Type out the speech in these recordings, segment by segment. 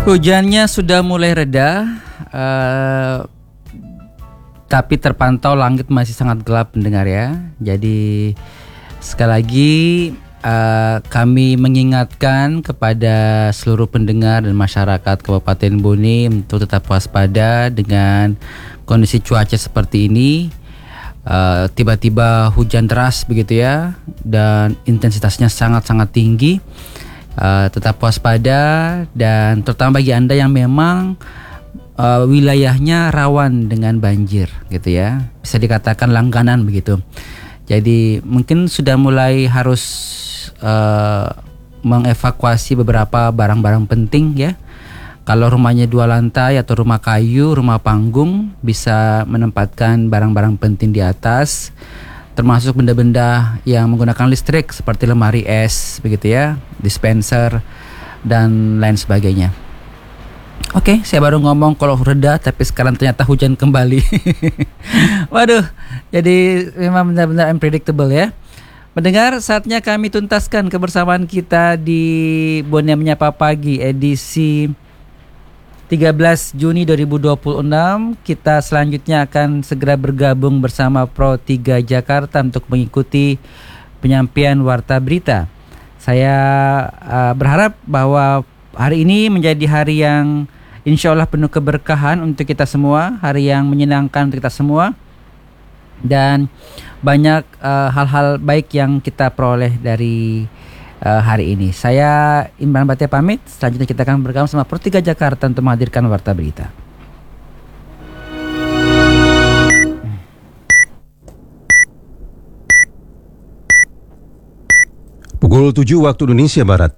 Hujannya sudah mulai reda, tapi terpantau langit masih sangat gelap pendengar ya. Jadi sekali lagi kami mengingatkan kepada seluruh pendengar dan masyarakat Kabupaten Bone untuk tetap waspada dengan kondisi cuaca seperti ini. Tiba-tiba hujan deras begitu ya, dan intensitasnya sangat-sangat tinggi. Tetap waspada, dan terutama bagi Anda yang memang wilayahnya rawan dengan banjir gitu ya, bisa dikatakan langganan begitu. Jadi mungkin sudah mulai harus mengevakuasi beberapa barang-barang penting ya. Kalau rumahnya 2 lantai atau rumah kayu, rumah panggung, bisa menempatkan barang-barang penting di atas, termasuk benda-benda yang menggunakan listrik seperti lemari es begitu ya, dispenser dan lain sebagainya. Oke, saya baru ngomong kalau reda, tapi sekarang ternyata hujan kembali. Waduh, jadi memang benar-benar unpredictable ya. Mendengar, saatnya kami tuntaskan kebersamaan kita di Bone Menyapa Pagi edisi 13 Juni 2026. Kita selanjutnya akan segera bergabung bersama Pro 3 Jakarta untuk mengikuti penyampaian warta berita. Saya berharap bahwa hari ini menjadi hari yang insya Allah penuh keberkahan untuk kita semua, hari yang menyenangkan untuk kita semua, dan banyak hal-hal baik yang kita peroleh dari hari ini. Saya Imran Batia pamit. Selanjutnya kita akan bergabung sama Pro 3 Jakarta untuk menghadirkan warta berita. Pukul 7 waktu Indonesia Barat.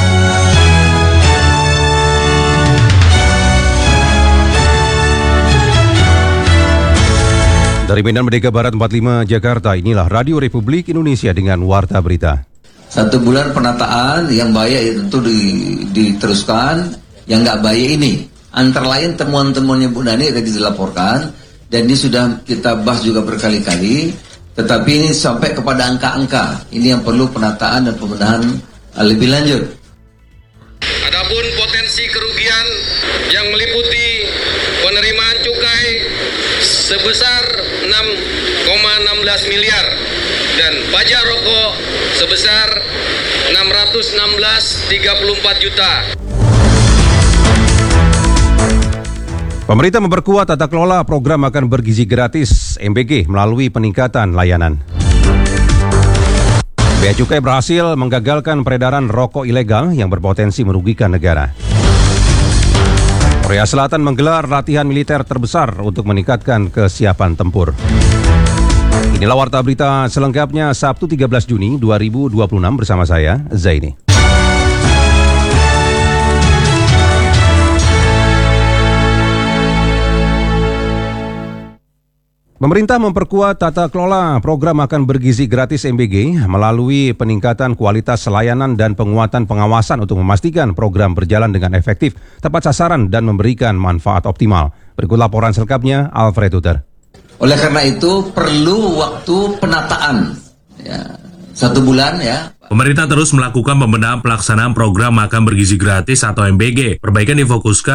Dari Medan Merdeka Barat 45 Jakarta, inilah Radio Republik Indonesia dengan warta berita. 1 bulan penataan yang baik itu diteruskan, yang nggak baik ini. Antara lain temuan-temuannya Bu Nani tadi dilaporkan, dan ini sudah kita bahas juga berkali-kali, tetapi ini sampai kepada angka-angka. Ini yang perlu penataan dan pembenahan lebih lanjut. Adapun potensi kerugian yang meliputi penerimaan cukai sebesar 6,16 miliar dan pajak rokok sebesar 616,34 juta. Pemerintah memperkuat tata kelola program makan bergizi gratis MBG melalui peningkatan layanan. Bea Cukai berhasil menggagalkan peredaran rokok ilegal yang berpotensi merugikan negara. Korea Selatan menggelar latihan militer terbesar untuk meningkatkan kesiapan tempur. Inilah warta berita selengkapnya Sabtu 13 Juni 2026 bersama saya, Zaini. Pemerintah memperkuat tata kelola program makan bergizi gratis MBG melalui peningkatan kualitas layanan dan penguatan pengawasan untuk memastikan program berjalan dengan efektif, tepat sasaran, dan memberikan manfaat optimal. Berikut laporan selengkapnya, Alfred Uter. Oleh karena itu perlu waktu penataan, ya, 1 bulan ya. Pemerintah terus melakukan pembenahan pelaksanaan program makan bergizi gratis atau MBG. Perbaikan difokuskan